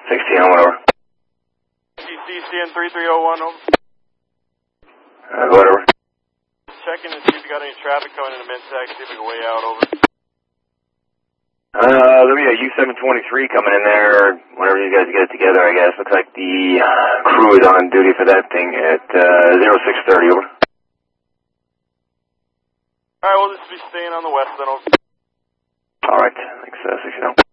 16 on, whatever. CCN 3301, over. Go ahead, over. Checking to see if you got any traffic coming into Mintag, see if we can way out, over. There'll be a U-723 coming in there whenever you guys get it together, I guess. Looks like the crew is on duty for that thing at 0630, over. Alright, we'll just be staying on the west then, over. Alright, thanks, 60.